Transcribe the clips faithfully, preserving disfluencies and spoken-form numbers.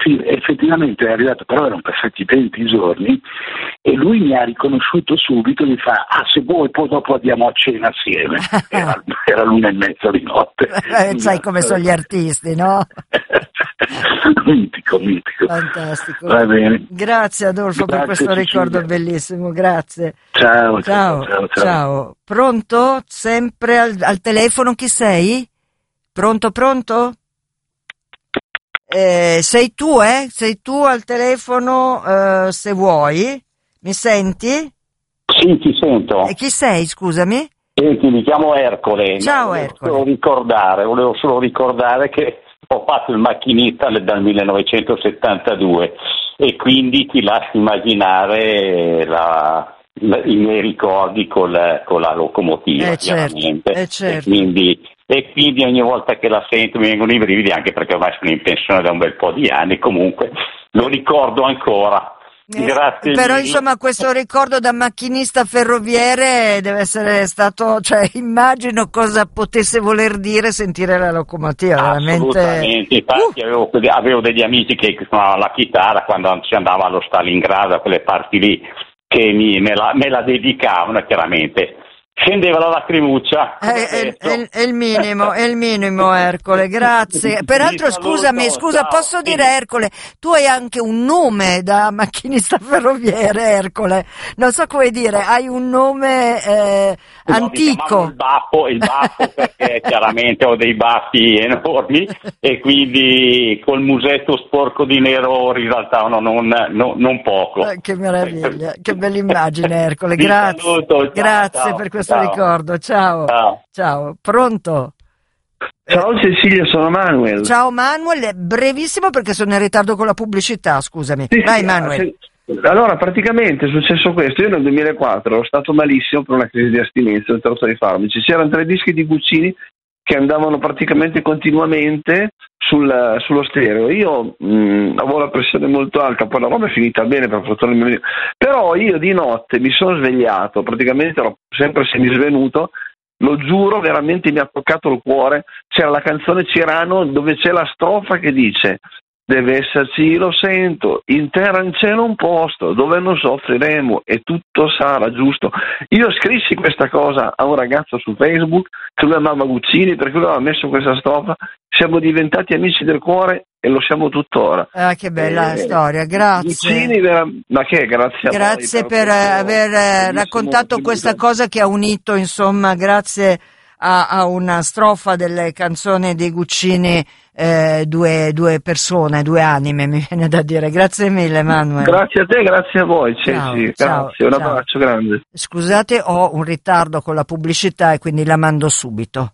fi- effettivamente è arrivato, però erano passati venti giorni e lui mi ha riconosciuto subito, mi fa ah se vuoi poi dopo andiamo a cena assieme. Era, era l'una e mezza di notte. Eh, sai come sono gli artisti, no? Mitico, mitico. Fantastico. Va bene. Grazie Adolfo Grazie, per questo Cecilia. ricordo bellissimo, grazie. Ciao, Ciao, ciao, ciao, ciao. ciao. Pronto? Sempre al, al telefono, chi sei? Pronto, pronto? Eh, sei tu, eh? Sei tu al telefono, eh, se vuoi. Mi senti? Sì, ti sento. E chi sei, scusami? Senti, mi chiamo Ercole. Ciao, volevo Ercole. Solo ricordare, volevo solo ricordare che ho fatto il macchinista dal millenovecentosettantadue e quindi ti lascio immaginare la, la, i miei ricordi col, con la locomotiva, Eh, certo, chiaramente. eh, certo. E quindi, e quindi ogni volta che la sento mi vengono i brividi, anche perché ormai sono in pensione da un bel po' di anni, comunque lo ricordo ancora. Eh, Grazie però mille. insomma questo ricordo da macchinista ferroviere deve essere stato, cioè immagino cosa potesse voler dire sentire la locomotiva, veramente. Assolutamente, infatti Uh. avevo, avevo degli amici che suonavano la chitarra quando si andava allo Stalingrado, a quelle parti lì, che mi, me, la, me la dedicavano, chiaramente. Scendeva la lacrimuccia. È, è, è, è il minimo, è il minimo Ercole, grazie. Peraltro Vi saluto, scusami, scusa, ciao. posso dire Ercole, tu hai anche un nome da macchinista ferroviere, Ercole, non so come dire, hai un nome eh, No, mi antico. chiamavano il baffo, il baffo perché chiaramente ho dei baffi enormi e quindi col musetto sporco di nero risaltavano non, non, non poco. Eh, che meraviglia, che bella immagine Ercole, Vi grazie, saluto, ciao, grazie ciao, per questo ciao. ricordo, ciao, Ciao. ciao, pronto? Ciao Cecilia, sono Manuel. Ciao Manuel, brevissimo perché sono in ritardo con la pubblicità, scusami, Sì, vai sì, Manuel. se- Allora, praticamente è successo questo. Io nel duemilaquattro ero stato malissimo per una crisi di astinenza, ho tratto di farmaci. C'erano tre dischi di Guccini che andavano praticamente continuamente sul, sullo stereo. Io mh, avevo la pressione molto alta, poi la roba è finita bene per fortuna. Però io di notte mi sono svegliato, praticamente ero sempre semisvenuto. Lo giuro, veramente mi ha toccato il cuore. C'era la canzone Cirano dove c'è la strofa che dice: deve esserci, lo sento, in terra in cielo un posto dove non soffriremo e tutto sarà giusto. Io scrissi questa cosa a un ragazzo su Facebook che lui amava Guccini, perché lui aveva messo questa strofa. Siamo diventati amici del cuore e lo siamo tuttora. Ah, che bella Eh, storia, grazie. Guccini, vera- ma che grazie a Grazie voi per questo eh, aver eh, bellissimo raccontato contributo. questa cosa che ha unito, insomma, grazie a, a una strofa delle canzoni di Guccini, eh, due, due persone, due anime, mi viene da dire. Grazie mille, Manuel. Grazie a te, grazie a voi, Ciao, Ceci, ciao, grazie, un ciao. abbraccio grande. Scusate, ho un ritardo con la pubblicità e quindi la mando subito.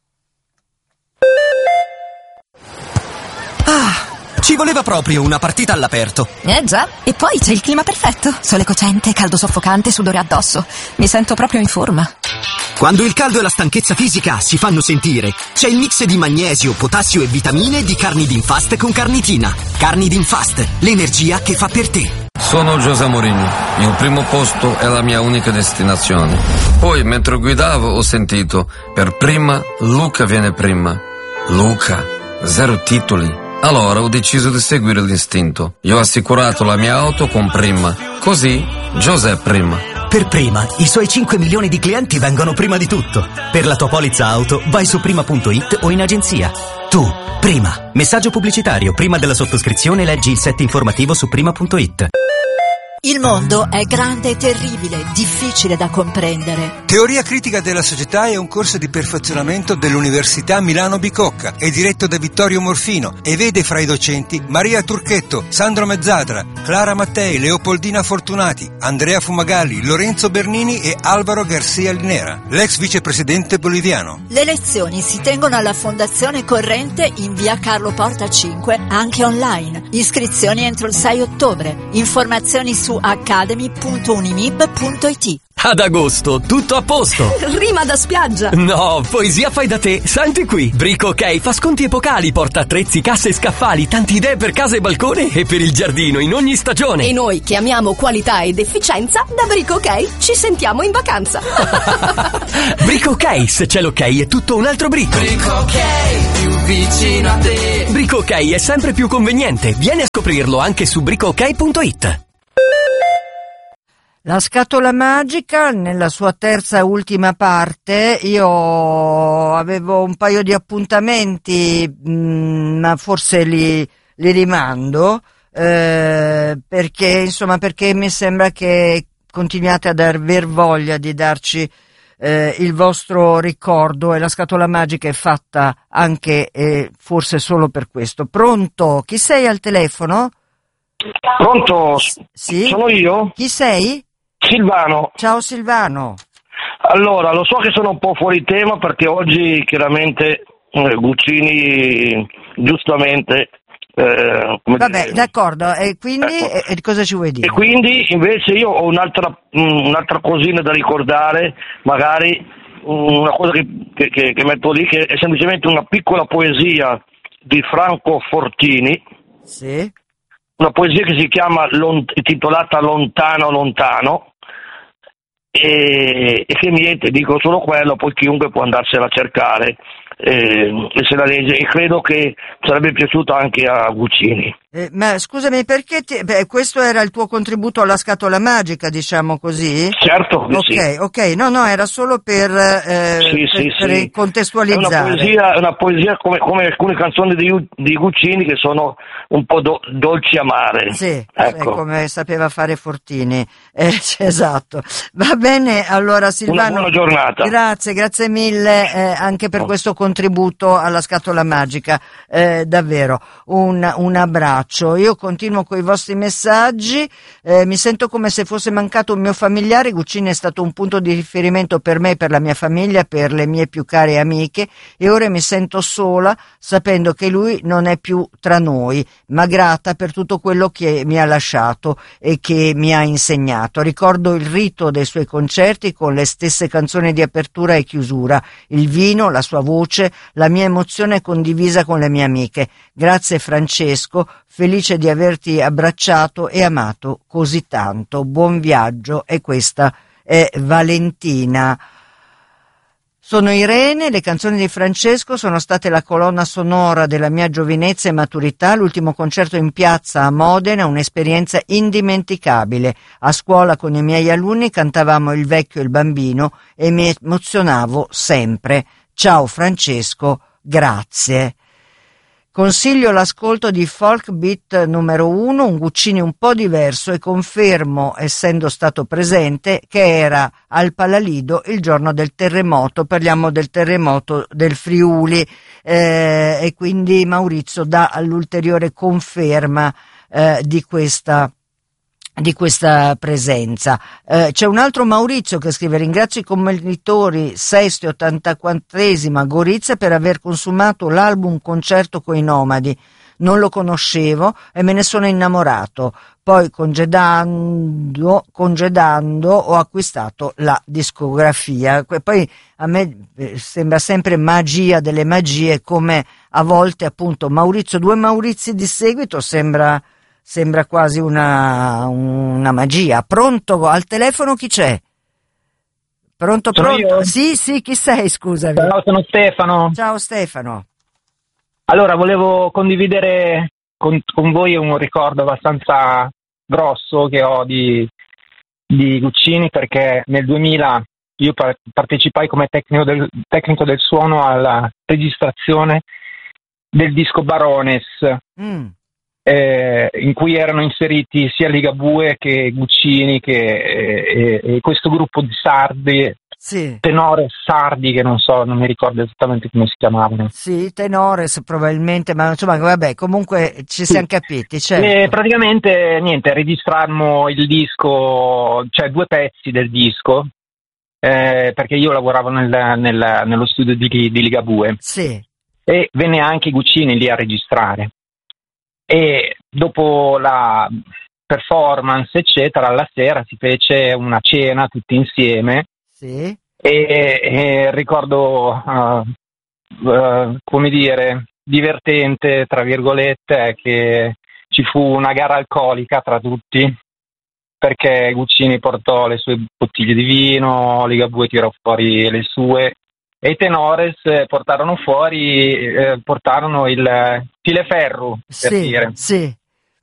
Ci voleva proprio una partita all'aperto. Eh già, e poi c'è il clima perfetto. Sole cocente, caldo soffocante, sudore addosso. Mi sento proprio in forma. Quando il caldo e la stanchezza fisica si fanno sentire, c'è il mix di magnesio, potassio e vitamine di Carnidin Fast con carnitina. Carnidin Fast, l'energia che fa per te. Sono José Mourinho, il primo posto è la mia unica destinazione. Poi, mentre guidavo, ho sentito, per prima, Luca viene prima. Luca, zero titoli. Allora ho deciso di seguire l'istinto. Io ho assicurato la mia auto con Prima. Così, José prima. Per Prima, i suoi cinque milioni di clienti vengono prima di tutto. Per la tua polizza auto, vai su prima punto it o in agenzia. Tu, Prima. Messaggio pubblicitario. Prima della sottoscrizione leggi il set informativo su prima punto it. Il mondo è grande e terribile, difficile da comprendere. Teoria critica della società è un corso di perfezionamento dell'Università Milano Bicocca. È diretto da Vittorio Morfino e vede fra i docenti Maria Turchetto, Sandro Mezzadra, Clara Mattei, Leopoldina Fortunati, Andrea Fumagalli, Lorenzo Bernini e Alvaro Garcia Linera, l'ex vicepresidente boliviano. Le lezioni si tengono alla Fondazione Corrente in via Carlo Porta cinque, anche online. Iscrizioni entro il sei ottobre. Informazioni su academy punto unimib punto it. Ad agosto, tutto a posto. Rima da spiaggia. No, poesia fai da te. Senti qui. Brico OK fa sconti epocali, porta attrezzi, casse e scaffali, tante idee per casa e balcone e per il giardino in ogni stagione. E noi che amiamo qualità ed efficienza, da Brico OK ci sentiamo in vacanza. Brico OK, se c'è l'ok è tutto un altro brico. Brico OK, più vicino a te. Brico OK è sempre più conveniente. Vieni a scoprirlo anche su brico ok punto it. La scatola magica, nella sua terza e ultima parte, io avevo un paio di appuntamenti, mh, ma forse li, li rimando, eh, perché, insomma, perché mi sembra che continuiate ad aver voglia di darci eh, il vostro ricordo, e la scatola magica è fatta anche e forse solo per questo. Pronto? Chi sei al telefono? Pronto? Sì? Sono io? Chi sei? Silvano. Ciao Silvano. Allora, lo so che sono un po' fuori tema perché oggi chiaramente eh, Guccini giustamente... Eh, come Vabbè, dire, d'accordo, e quindi ecco. e cosa ci vuoi dire? E quindi invece io ho un'altra, mh, un'altra cosina da ricordare, magari una cosa che, che, che, che metto lì, che è semplicemente una piccola poesia di Franco Fortini. Sì. Una poesia che si chiama Lont- titolata Lontano Lontano, e, e che niente, dico solo quello, poi chiunque può andarsela a cercare eh, e se la legge, e credo che sarebbe piaciuto anche a Guccini. Eh, ma scusami, perché ti, beh, questo era il tuo contributo alla scatola magica, diciamo così? Certo che ok, sì. Ok, no, no, era solo per, eh, sì, per, sì, per sì. contestualizzare. È una poesia, una poesia come, come alcune canzoni di, di Guccini che sono un po' do, dolci amare. Sì, ecco. Come sapeva fare Fortini. Eh, esatto. Va bene, allora Silvano. Una buona giornata. Grazie, grazie mille eh, anche per questo contributo alla scatola magica. Eh, davvero, un, un abbraccio. Io continuo con i vostri messaggi, eh, mi sento come se fosse mancato un mio familiare. Guccini è stato un punto di riferimento per me, per la mia famiglia, per le mie più care amiche, e ora mi sento sola sapendo che lui non è più tra noi, ma grata per tutto quello che mi ha lasciato e che mi ha insegnato. Ricordo il rito dei suoi concerti con le stesse canzoni di apertura e chiusura, il vino, la sua voce, la mia emozione condivisa con le mie amiche. Grazie Francesco, felice di averti abbracciato e amato così tanto. Buon viaggio. E questa è Valentina. Sono Irene, le canzoni di Francesco sono state la colonna sonora della mia giovinezza e maturità. L'ultimo concerto in piazza a Modena, un'esperienza indimenticabile. A scuola con i miei alunni cantavamo Il vecchio e il bambino e mi emozionavo sempre. Ciao Francesco, grazie. Consiglio l'ascolto di Folk Beat numero uno, un Guccini un po' diverso, e confermo, essendo stato presente, che era al Palalido il giorno del terremoto. Parliamo del terremoto del Friuli, eh, e quindi Maurizio dà l'ulteriore conferma eh, di questa di questa presenza. Eh, c'è un altro Maurizio che scrive: ringrazio i commilitoni Sesto e ottantaquattresima Gorizia per aver consumato l'album Concerto coi Nomadi. Non lo conoscevo e me ne sono innamorato. Poi congedando, congedando ho acquistato la discografia. Poi a me sembra sempre magia delle magie, come a volte appunto Maurizio, due Maurizi di seguito, sembra Sembra quasi una, una magia. Pronto? Al telefono chi c'è? Pronto, Sono pronto? io? Sì, sì, chi sei, scusami? Ciao, sono Stefano. Ciao Stefano. Allora, volevo condividere con, con voi un ricordo abbastanza grosso che ho di, di Guccini, perché nel duemila io par- partecipai come tecnico del, tecnico del suono alla registrazione del disco Barones. Mm. Eh, in cui erano inseriti sia Ligabue che Guccini che, eh, e questo gruppo di sardi, sì. Tenores sardi, che non so, non mi ricordo esattamente come si chiamavano. Sì, Tenores probabilmente, ma insomma vabbè, comunque ci sì. siamo capiti, certo. E praticamente niente, registrammo il disco, cioè due pezzi del disco, eh, perché io lavoravo nel, nel, nello studio di, di Ligabue, sì. E venne anche Guccini lì a registrare. E dopo la, performance eccetera, alla sera si fece una cena tutti insieme. Sì. E, e ricordo uh, uh, come dire divertente tra virgolette è che ci fu una gara alcolica tra tutti, perché Guccini portò le sue bottiglie di vino, Ligabue tirò fuori le sue e i tenores portarono fuori eh, portarono il fileferro, per sì, dire. Sì.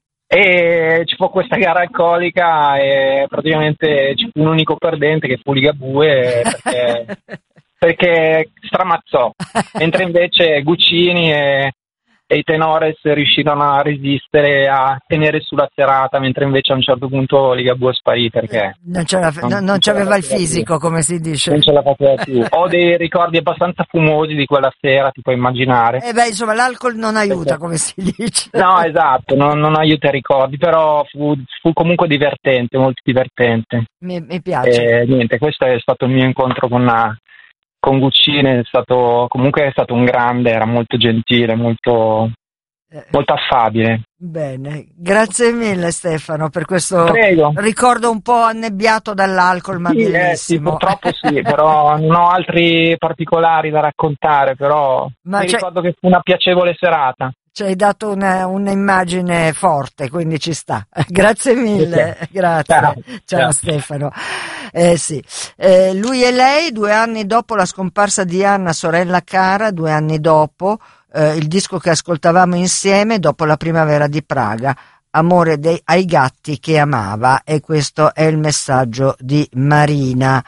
E ci fu questa gara alcolica e praticamente ci fu un unico perdente che fu Ligabue perché, perché stramazzò, mentre invece Guccini e, e i tenores riuscirono a resistere, a tenere sulla serata, mentre invece a un certo punto Ligabue sparì perché non, c'era, non, non, non c'aveva il fisico più. Come si dice, non ce la faceva più. Ho dei ricordi abbastanza fumosi di quella sera, ti puoi immaginare. E eh beh, insomma, l'alcol non aiuta, perché... come si dice. No, esatto, non, non aiuta i ricordi, però fu, fu comunque divertente, molto divertente. Mi, mi piace. E, niente, questo è stato il mio incontro con una, con Guccini, è stato comunque è stato un grande, era molto gentile, molto eh, molto affabile. Bene, grazie mille Stefano per questo Prego. Ricordo un po' annebbiato dall'alcol, ma sì, bellissimo. Eh, sì, purtroppo sì, però non ho altri particolari da raccontare, però ma mi ricordo che fu una piacevole serata. Ci hai dato una, un'immagine forte, quindi ci sta. Grazie mille, sì. Grazie. Ciao, Ciao, Ciao. Stefano. Eh, sì. eh, lui e lei, due anni dopo la scomparsa di Anna, sorella cara, due anni dopo, eh, il disco che ascoltavamo insieme dopo la primavera di Praga, Amore dei, ai gatti che amava, e questo è il messaggio di Marina.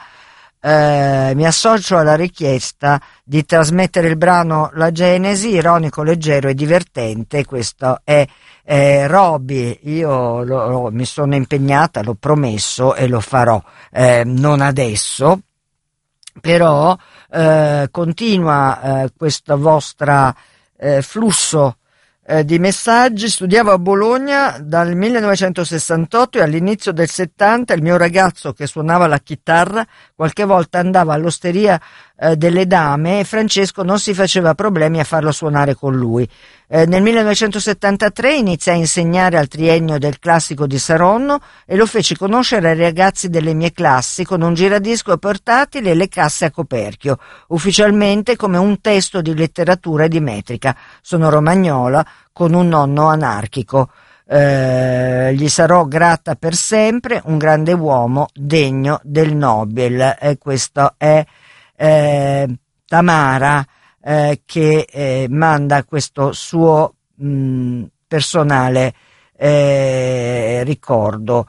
Eh, mi associo alla richiesta di trasmettere il brano La Genesi, ironico, leggero e divertente. Questo è eh, Roby. Io lo, lo, mi sono impegnata, l'ho promesso e lo farò, eh, non adesso, però eh, continua eh, questo vostro eh, flusso di messaggi. Studiavo a Bologna dal millenovecentosessantotto e all'inizio del settanta il mio ragazzo, che suonava la chitarra, qualche volta andava all'osteria eh, delle dame e Francesco non si faceva problemi a farlo suonare con lui. Eh, nel millenovecentosettantatré iniziai a insegnare al triennio del classico di Saronno e lo feci conoscere ai ragazzi delle mie classi con un giradisco portatile e le casse a coperchio, ufficialmente come un testo di letteratura e di metrica. Sono romagnola con un nonno anarchico. Eh, gli sarò grata per sempre, un grande uomo degno del Nobel. E questo è eh, Tamara eh, che eh, manda questo suo mh, personale eh, ricordo.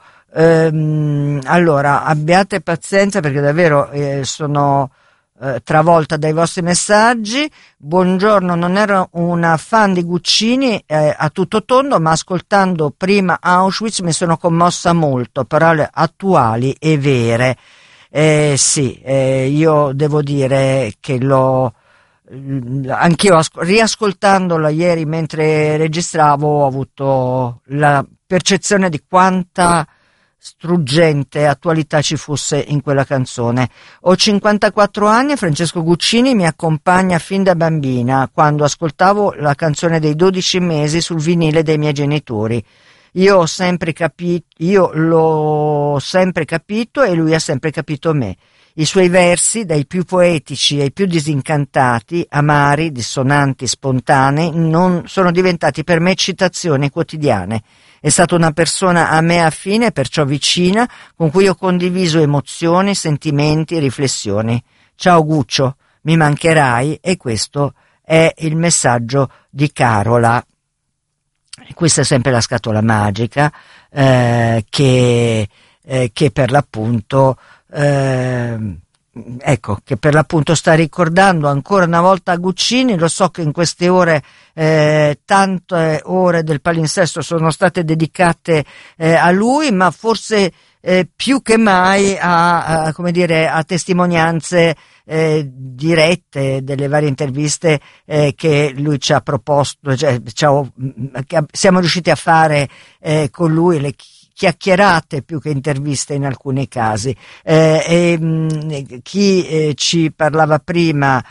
Ehm, allora abbiate pazienza perché davvero eh, sono travolta dai vostri messaggi. Buongiorno, non ero una fan di Guccini eh, a tutto tondo, ma ascoltando prima Auschwitz mi sono commossa molto, parole attuali e vere. Eh, sì, eh, io devo dire che l'ho anch'io riascoltandola ieri mentre registravo ho avuto la percezione di quanta struggente attualità ci fosse in quella canzone. Ho cinquantaquattro anni e Francesco Guccini mi accompagna fin da bambina, quando ascoltavo la canzone dei dodici mesi sul vinile dei miei genitori. Io ho sempre capito, io l'ho sempre capito e lui ha sempre capito me. I suoi versi, dai più poetici ai più disincantati, amari, dissonanti, spontanei, non sono diventati per me citazioni quotidiane. È stata una persona a me affine, perciò vicina, con cui ho condiviso emozioni, sentimenti, riflessioni. Ciao Guccio, mi mancherai, e questo è il messaggio di Carola. Questa è sempre la scatola magica eh, che, eh, che per l'appunto eh, ecco che per l'appunto sta ricordando ancora una volta Guccini. Lo so che in queste ore eh, tante ore del palinsesto sono state dedicate eh, a lui, ma forse eh, più che mai a, a come dire a testimonianze eh, dirette delle varie interviste eh, che lui ci ha proposto, cioè, ci ha, che siamo riusciti a fare eh, con lui, le chiacchierate più che interviste in alcuni casi. Eh, e, mh, chi eh, ci parlava prima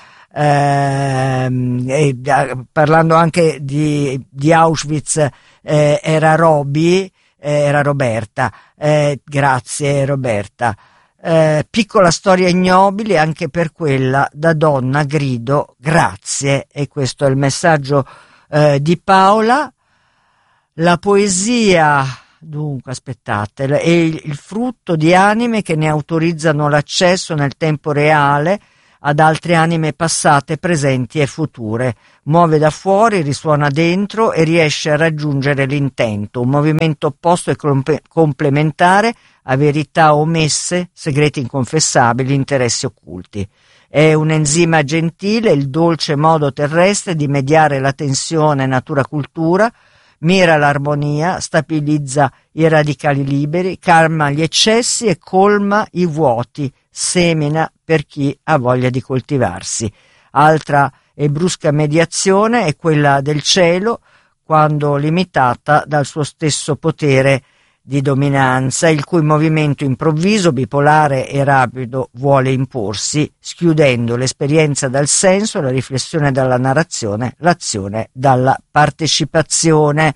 eh, e, parlando anche di, di Auschwitz eh, era Roby. eh, era Roberta, eh, grazie Roberta. Eh, piccola storia ignobile, anche per quella da donna grido grazie, e questo è il messaggio eh, di Paola. La poesia, dunque aspettate, è il, il frutto di anime che ne autorizzano l'accesso nel tempo reale ad altre anime passate, presenti e future. Muove da fuori, risuona dentro e riesce a raggiungere l'intento, un movimento opposto e comp- complementare a verità omesse, segreti inconfessabili, interessi occulti. È un enzima gentile, il dolce modo terrestre di mediare la tensione natura-cultura, mira l'armonia, stabilizza i radicali liberi, calma gli eccessi e colma i vuoti, semina per chi ha voglia di coltivarsi. Altra e brusca mediazione è quella del cielo, quando limitata dal suo stesso potere di dominanza, il cui movimento improvviso, bipolare e rapido vuole imporsi, schiudendo l'esperienza dal senso, la riflessione dalla narrazione, l'azione dalla partecipazione.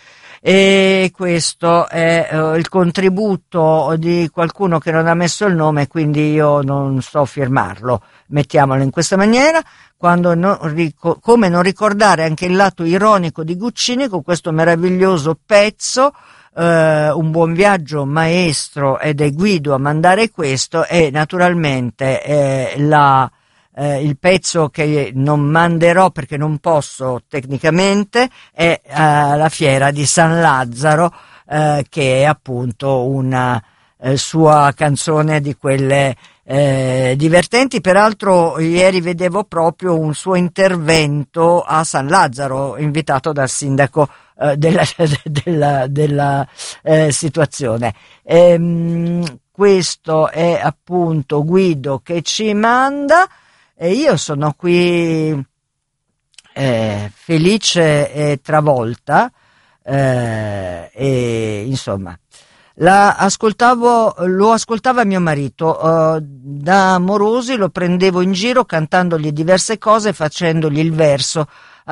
E questo è uh, il contributo di qualcuno che non ha messo il nome, quindi io non so a firmarlo, mettiamolo in questa maniera. Quando non ric- come non ricordare anche il lato ironico di Guccini con questo meraviglioso pezzo, uh, un buon viaggio maestro, ed è Guido a mandare questo, e naturalmente eh, la Eh, il pezzo che non manderò perché non posso tecnicamente è eh, la fiera di San Lazzaro, eh, che è appunto una eh, sua canzone di quelle eh, divertenti. Peraltro ieri vedevo proprio un suo intervento a San Lazzaro, invitato dal sindaco eh, della, della, della eh, situazione. Ehm, questo è appunto Guido che ci manda. E io sono qui eh, felice e travolta, eh, e insomma, la ascoltavo, lo ascoltava mio marito, eh, da Morosi lo prendevo in giro cantandogli diverse cose, facendogli il verso,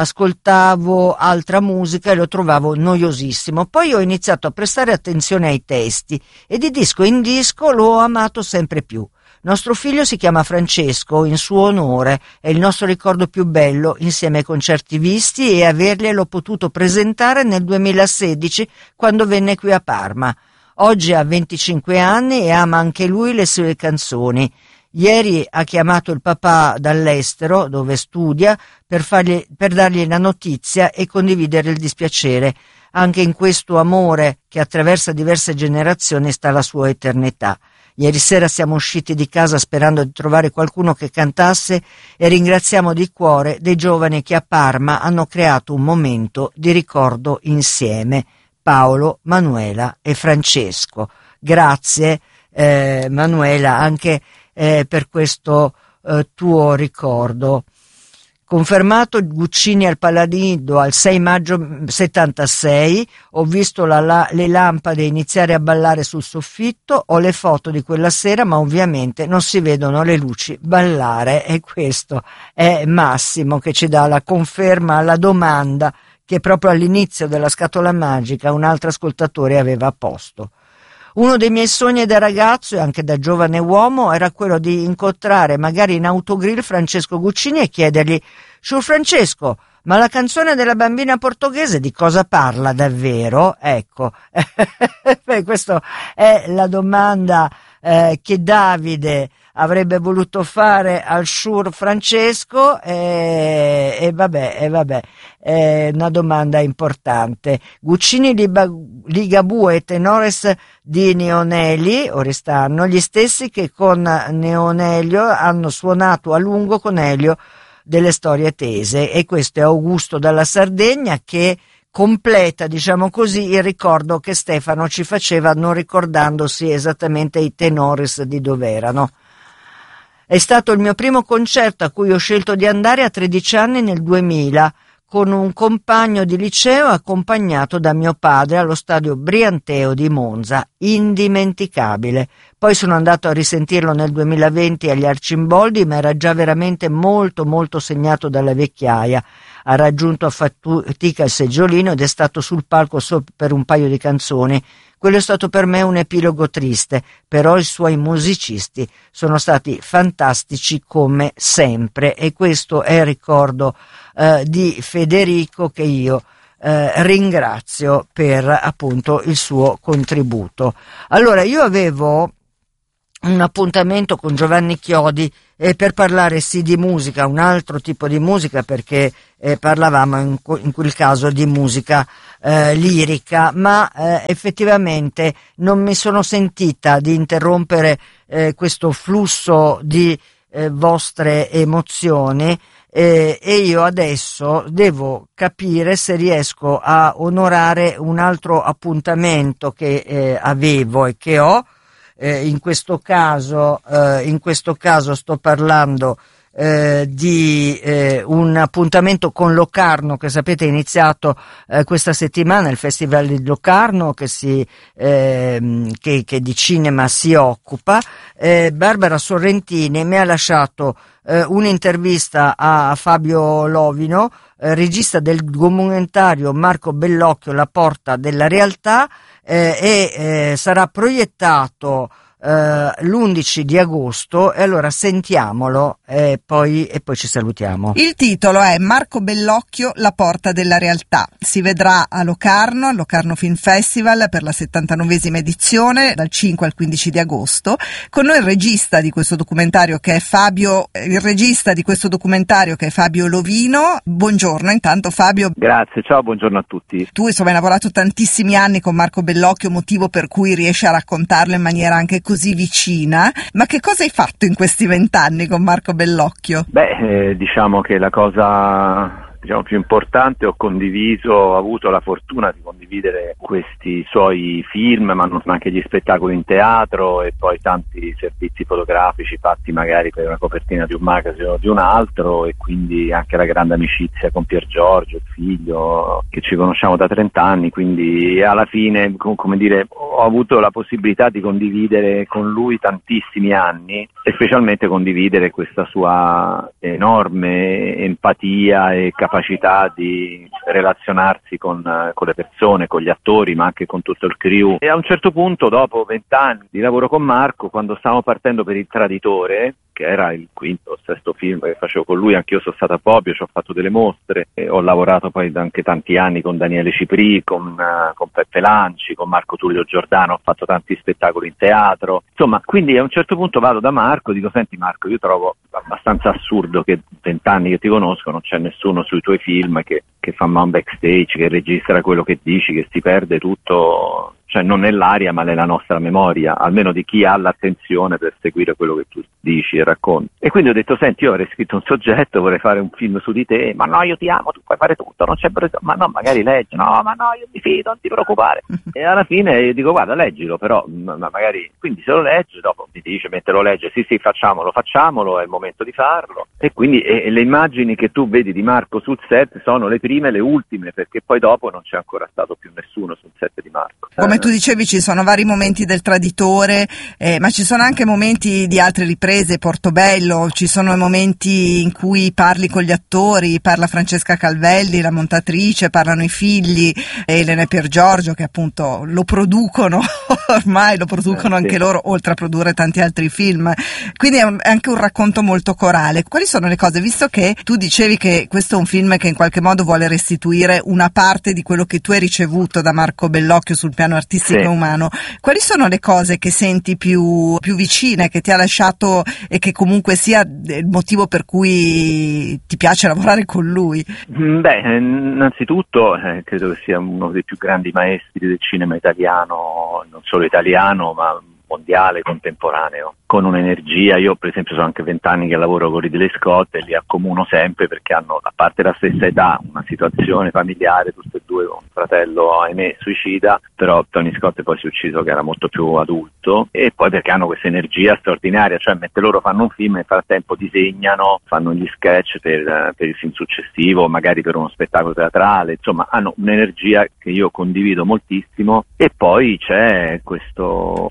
ascoltavo altra musica e lo trovavo noiosissimo. Poi ho iniziato a prestare attenzione ai testi e di disco in disco l'ho amato sempre più. Nostro figlio si chiama Francesco in suo onore, è il nostro ricordo più bello, insieme ai concerti visti e averglielo potuto presentare nel duemilasedici quando venne qui a Parma. Oggi ha venticinque anni e ama anche lui le sue canzoni. Ieri ha chiamato il papà dall'estero, dove studia, per, fargli, per dargli la notizia e condividere il dispiacere. Anche in questo amore che attraversa diverse generazioni sta la sua eternità. Ieri sera siamo usciti di casa sperando di trovare qualcuno che cantasse e ringraziamo di cuore dei giovani che a Parma hanno creato un momento di ricordo insieme. Paolo, Manuela e Francesco. Grazie eh, Manuela anche eh, per questo eh, tuo ricordo. Confermato Guccini al Paladino al sei maggio settantasei, ho visto la, la, le lampade iniziare a ballare sul soffitto, ho le foto di quella sera, ma ovviamente non si vedono le luci ballare, e questo è Massimo che ci dà la conferma alla domanda che proprio all'inizio della scatola magica un altro ascoltatore aveva posto. Uno dei miei sogni da ragazzo e anche da giovane uomo era quello di incontrare magari in autogrill Francesco Guccini e chiedergli: «Su Francesco, ma la canzone della bambina portoghese di cosa parla davvero?» Ecco, beh, questa è la domanda eh, che Davide avrebbe voluto fare al Sciur Francesco, e, e vabbè, e vabbè, è una domanda importante. Guccini, Ligabue e tenores di Neoneli, Oristano, gli stessi che con Neonelio hanno suonato a lungo con Elio delle storie tese, e questo è Augusto dalla Sardegna che completa, diciamo così, il ricordo che Stefano ci faceva non ricordandosi esattamente i tenores di dove erano. È stato il mio primo concerto a cui ho scelto di andare a tredici anni nel duemila, con un compagno di liceo accompagnato da mio padre allo stadio Brianteo di Monza, indimenticabile. Poi sono andato a risentirlo nel duemilaventi agli Arcimboldi, ma era già veramente molto molto segnato dalla vecchiaia. ha raggiunto a fatica il seggiolino ed è stato sul palco solo per un paio di canzoni. Quello è stato per me un epilogo triste, però i suoi musicisti sono stati fantastici come sempre, e questo è il ricordo eh, di Federico, che io eh, ringrazio per appunto il suo contributo. Allora, io avevo un appuntamento con Giovanni Chiodi eh, per parlare sì di musica, un altro tipo di musica, perché eh, parlavamo in, in quel caso di musica eh, lirica, ma eh, effettivamente non mi sono sentita di interrompere eh, questo flusso di eh, vostre emozioni, eh, e io adesso devo capire se riesco a onorare un altro appuntamento che eh, avevo e che ho. Eh, in questo caso, eh, in questo caso sto parlando eh, di eh, un appuntamento con Locarno, che sapete è iniziato eh, questa settimana, il Festival di Locarno, che, si, eh, che, che di cinema si occupa. Eh, Barbara Sorrentini mi ha lasciato eh, un'intervista a Fabio Lovino, eh, regista del documentario Marco Bellocchio, La porta della realtà, eh, e eh, sarà proiettato Uh, l'undici di agosto, e allora sentiamolo e poi, e poi ci salutiamo. Il titolo è Marco Bellocchio, La porta della realtà. Si vedrà a Locarno, al Locarno Film Festival, per la settantanovesima edizione, dal cinque al quindici di agosto. Con noi il regista di questo documentario che è Fabio, il regista di questo documentario che è Fabio Lovino. Buongiorno intanto Fabio. Grazie, ciao, buongiorno a tutti. Tu insomma hai lavorato tantissimi anni con Marco Bellocchio, motivo per cui riesci a raccontarlo in maniera anche così vicina, ma che cosa hai fatto in questi vent'anni con Marco Bellocchio? Beh, eh, diciamo che la cosa diciamo più importante, ho condiviso, ho avuto la fortuna di condividere questi suoi film, ma non anche gli spettacoli in teatro e poi tanti servizi fotografici fatti magari per una copertina di un magazine o di un altro, e quindi anche la grande amicizia con Pier Giorgio, il figlio, che ci conosciamo da trent'anni, quindi alla fine, come dire, ho avuto la possibilità di condividere con lui tantissimi anni, e specialmente condividere questa sua enorme empatia e capacità di relazionarsi con, con le persone, con gli attori, ma anche con tutto il crew. E a un certo punto, dopo vent'anni di lavoro con Marco, quando stavamo partendo per Il Traditore, che era il quinto o sesto film che facevo con lui, anch'io sono stato a Bobbio, ci ho fatto delle mostre, e ho lavorato poi anche tanti anni con Daniele Cipri, con, uh, con Peppe Lanci, con Marco Tullio Giordano, ho fatto tanti spettacoli in teatro, insomma, quindi a un certo punto vado da Marco, dico: senti Marco, io trovo abbastanza assurdo che vent'anni che ti conosco non c'è nessuno sui tuoi film che, che fa man backstage, che registra quello che dici, che si perde tutto, cioè non nell'aria ma nella nostra memoria, almeno di chi ha l'attenzione per seguire quello che tu dici e racconti. E quindi ho detto: senti, io avrei scritto un soggetto, vorrei fare un film su di te, ma no, io ti amo, tu puoi fare tutto, non c'è bisogno, ma no, magari leggi, no, ma no, io ti fido, non ti preoccupare. E alla fine io dico: guarda, leggilo, però ma magari, quindi se lo leggi, dopo mi dice, mentre lo legge, sì sì, facciamolo, facciamolo, è il momento di farlo. E quindi e, e le immagini che tu vedi di Marco sul set sono le prime e le ultime, perché poi dopo non c'è ancora stato più nessuno sul set di Marco. Come tu dicevi, ci sono vari momenti del Traditore, eh, ma ci sono anche momenti di altre riprese, Portobello, ci sono momenti in cui parli con gli attori, parla Francesca Calvelli, la montatrice, parlano i figli, Elena e Pier Giorgio, che appunto lo producono, ormai lo producono eh, anche sì. loro, oltre a produrre tanti altri film, quindi è, un, è anche un racconto molto corale. Quali sono le cose, visto che tu dicevi che questo è un film che in qualche modo vuole restituire una parte di quello che tu hai ricevuto da Marco Bellocchio sul piano artistico sì. e umano, quali sono le cose che senti più, più vicine, che ti ha lasciato e che comunque sia il motivo per cui ti piace lavorare con lui? Beh, innanzitutto eh, credo che sia uno dei più grandi maestri del cinema italiano, non solo italiano ma mondiale, contemporaneo, con un'energia. Io per esempio sono anche vent'anni che lavoro con Ridley Scott e li accomuno sempre perché hanno, a parte la stessa età, una situazione familiare, tutti e due, un fratello ahimè suicida, però Tony Scott poi si è ucciso che era molto più adulto, e poi perché hanno questa energia straordinaria, cioè mentre loro fanno un film nel frattempo disegnano, fanno gli sketch per, per il film successivo, magari per uno spettacolo teatrale, insomma hanno un'energia che io condivido moltissimo. E poi c'è questo straordinario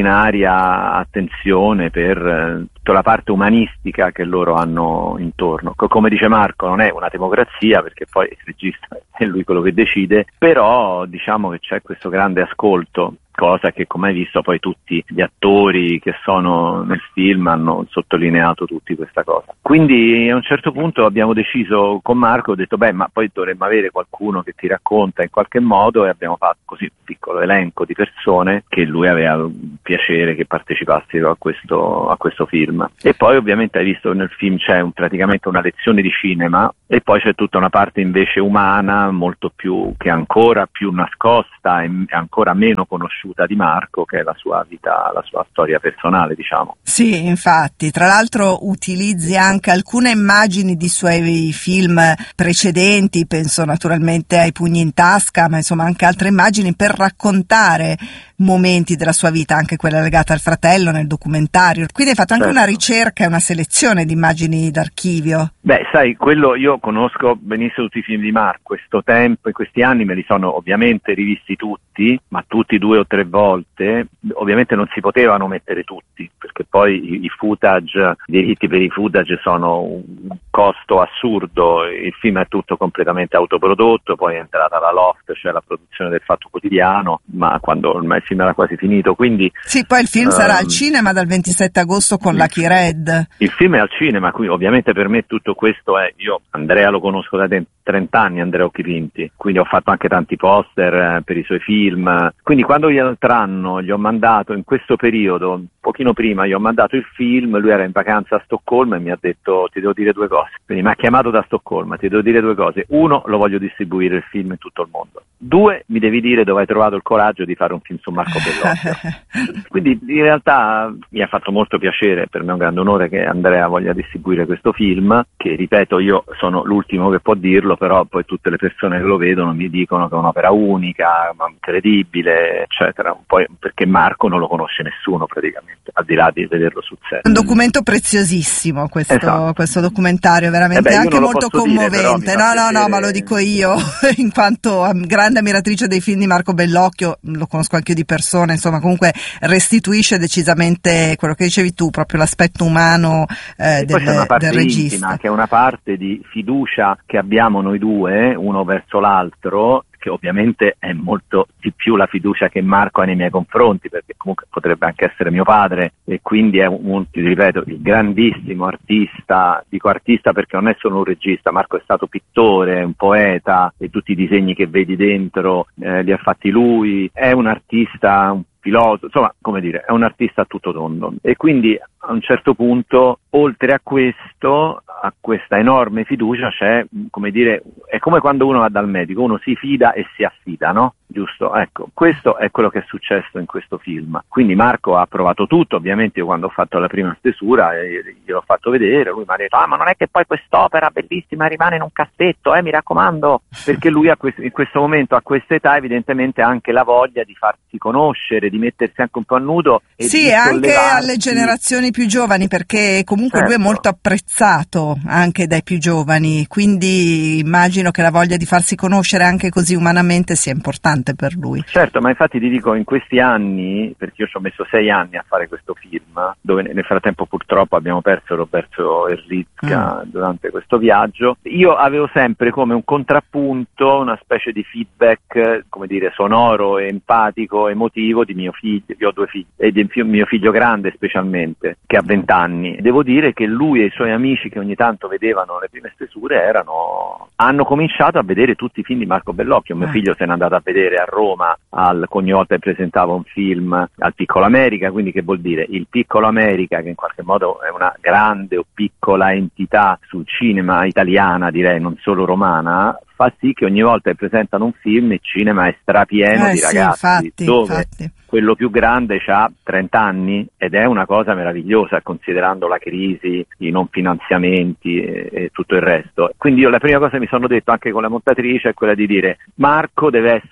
straordinaria attenzione per eh, tutta la parte umanistica che loro hanno intorno. Co- come dice Marco, non è una democrazia, perché poi il regista è lui quello che decide, però diciamo che c'è questo grande ascolto, cosa che, come hai visto, poi tutti gli attori che sono nel film hanno sottolineato tutti questa cosa. Quindi a un certo punto abbiamo deciso con Marco, ho detto beh, ma poi dovremmo avere qualcuno che ti racconta in qualche modo, e abbiamo fatto così un piccolo elenco di persone che lui aveva piacere che partecipassero a questo, a questo film. E poi ovviamente hai visto nel film c'è un, praticamente una lezione di cinema, e poi c'è tutta una parte invece umana, molto più, che è ancora più nascosta e ancora meno conosciuta di Marco, che è la sua vita, la sua storia personale, diciamo. Sì, infatti, tra l'altro utilizzi anche alcune immagini di suoi film precedenti, penso naturalmente ai Pugni in tasca, ma insomma anche altre immagini per raccontare momenti della sua vita, anche quella legata al fratello nel documentario. Quindi hai fatto anche certo. una ricerca e una selezione di immagini d'archivio. Beh, sai, quello io conosco benissimo tutti i film di Marco, questo tempo, in questi anni me li sono ovviamente rivisti tutti, ma tutti due o tre volte. Ovviamente non si potevano mettere tutti, perché poi i, i footage, i diritti per i footage sono un costo assurdo, il film è tutto completamente autoprodotto, poi è entrata la Loft, cioè la produzione del Fatto Quotidiano, ma quando ormai il film era quasi finito, quindi... Sì, poi il film um, sarà al cinema dal ventisette agosto con Lucky Red. Il film è al cinema, quindi ovviamente per me tutto questo è... Io Andrea lo conosco da trenta anni, Andrea Occhipinti, quindi ho fatto anche tanti poster eh, per i suoi film, quindi quando io l'altro anno gli ho mandato, in questo periodo, un pochino prima, gli ho mandato il film, lui era in vacanza a Stoccolma e mi ha detto ti devo dire due cose, quindi mi ha chiamato da Stoccolma, ti devo dire due cose, uno, lo voglio distribuire il film in tutto il mondo, due, mi devi dire dove hai trovato il coraggio di fare un film su Marco Bellocchio. Quindi in realtà mi ha fatto molto piacere, per me è un grande onore che Andrea voglia distribuire questo film, che ripeto io sono l'ultimo che può dirlo, però poi tutte le persone che lo vedono mi dicono che è un'opera unica, incredibile, eccetera, poi perché Marco non lo conosce nessuno praticamente, al di là di vederlo sul set. Un documento preziosissimo questo, esatto. questo documentario, veramente eh beh, anche molto commovente. Dire, no, no, piacere... no, ma lo dico io, in quanto grande ammiratrice dei film di Marco Bellocchio, lo conosco anche io di persona, insomma, comunque restituisce decisamente quello che dicevi tu, proprio l'aspetto umano eh, del, c'è una parte del regista. Intima, che è una parte di fiducia che abbiamo noi due, uno verso l'altro, che ovviamente è molto di più la fiducia che Marco ha nei miei confronti, perché comunque potrebbe anche essere mio padre, e quindi è un, ti ripeto, il grandissimo artista, dico artista perché non è solo un regista, Marco è stato pittore, un poeta, e tutti i disegni che vedi dentro eh, li ha fatti lui, è un artista, un filosofo, insomma, come dire, è un artista a tutto tondo, e quindi a un certo punto, oltre a questo, a questa enorme fiducia c'è, come dire, è come quando uno va dal medico, uno si fida e si affida, no? Giusto? Ecco, questo è quello che è successo in questo film. Quindi Marco ha provato tutto, ovviamente io quando ho fatto la prima stesura eh, gliel'ho fatto vedere, lui mi ha detto ah ma non è che poi quest'opera bellissima rimane in un cassetto, eh mi raccomando, perché lui a questo, in questo momento, a questa età, evidentemente ha anche la voglia di farsi conoscere, di mettersi anche un po' a nudo e sì, di anche alle generazioni più giovani, perché comunque certo. lui è molto apprezzato anche dai più giovani, quindi immagino che la voglia di farsi conoscere anche così umanamente sia importante per lui. Certo, ma infatti ti dico, in questi anni, perché io ci ho messo sei anni a fare questo film, dove nel frattempo purtroppo abbiamo perso Roberto Erlitzka mm. durante questo viaggio, io avevo sempre come un contrappunto una specie di feedback, come dire, sonoro, empatico, emotivo di mio figlio, io ho due figli, e di mio figlio grande specialmente, che ha vent'anni. Devo dire che lui e i suoi amici che ogni tanto vedevano le prime stesure erano, hanno cominciato a vedere tutti i film di Marco Bellocchio. Mio figlio se n'è andato a vedere a Roma, al, ogni volta che presentava un film al Piccolo America, quindi che vuol dire il Piccolo America, che in qualche modo è una grande o piccola entità sul cinema italiana, direi, non solo romana, fa sì che ogni volta che presentano un film il cinema è strapieno eh, di sì, ragazzi, infatti, dove infatti. quello più grande ha trenta anni, ed è una cosa meravigliosa considerando la crisi, i non finanziamenti e, e tutto il resto. Quindi io la prima cosa che mi sono detto anche con la montatrice è quella di dire Marco deve essere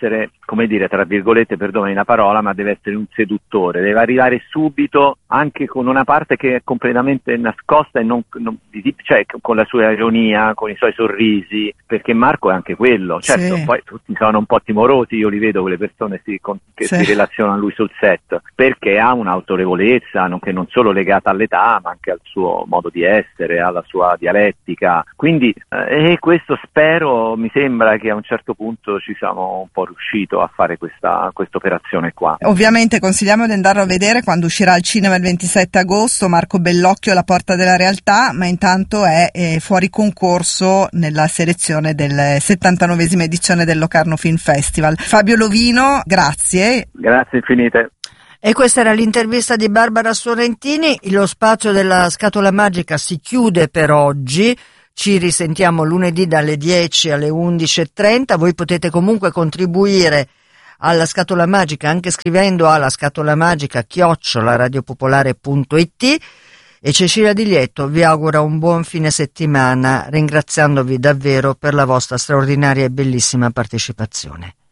come dire, tra virgolette, perdonami la parola, ma deve essere un seduttore, deve arrivare subito anche con una parte che è completamente nascosta e non, non cioè con la sua ironia, con i suoi sorrisi, perché Marco è anche quello. Certo, sì. Poi tutti sono un po' timorosi, io li vedo quelle persone si, con, che sì. si relazionano a lui sul set, perché ha un'autorevolezza non, che non solo legata all'età, ma anche al suo modo di essere, alla sua dialettica. Quindi eh, e questo spero, mi sembra che a un certo punto ci siamo un po' riusciti a fare questa operazione qua. Ovviamente consigliamo di andarlo a vedere quando uscirà al cinema il ventisette agosto, Marco Bellocchio, La porta della realtà, ma intanto è eh, fuori concorso nella selezione del settantanovesima edizione del Locarno Film Festival. Fabio Lovino, grazie. Grazie infinite. E questa era l'intervista di Barbara Sorrentini. Lo spazio della Scatola Magica si chiude per oggi. Ci risentiamo lunedì dalle dieci alle undici e trenta. Voi potete comunque contribuire alla Scatola Magica anche scrivendo alla scatolamagica chiocciola radiopopolare punto it. E Cecilia Di Lieto vi augura un buon fine settimana, ringraziandovi davvero per la vostra straordinaria e bellissima partecipazione.